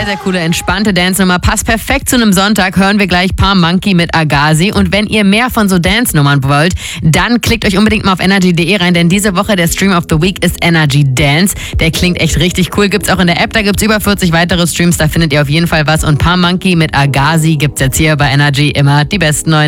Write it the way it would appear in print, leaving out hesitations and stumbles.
sehr coole, entspannte Dance-Nummer. Passt perfekt zu einem Sonntag. Hören wir gleich Palm Monkey mit Agassi. Und wenn ihr mehr von so Dance-Nummern wollt, dann klickt euch unbedingt mal auf energy.de rein, denn diese Woche der Stream of the Week ist Energy Dance. Der klingt echt richtig cool. Gibt's auch in der App, da gibt's über 40 weitere Streams, da findet ihr auf jeden Fall was. Und Palm Monkey mit Agassi gibt's jetzt hier bei Energy immer die besten neuen